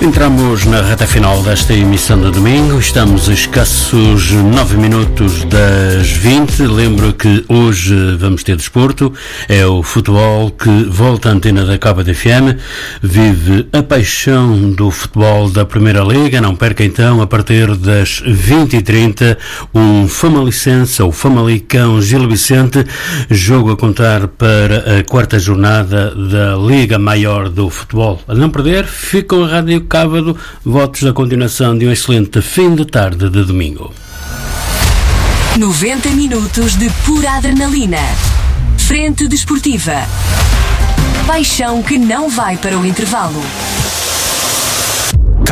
Entramos na reta final desta emissão de domingo. Estamos a escassos 9 minutos das 20. Lembro que hoje vamos ter desporto. É o futebol que volta à antena da Cabo de FM. Vive a paixão do futebol da Primeira Liga. Não perca então, a partir das 20h30, um Famalicense ou Famalicão Gil Vicente. Jogo a contar para a quarta jornada da Liga Maior do Futebol. A não perder, fica com a Rádio Cávado. Votos da continuação de um excelente fim de tarde de domingo. 90 minutos de pura adrenalina. Frente desportiva. Paixão que não vai para o intervalo.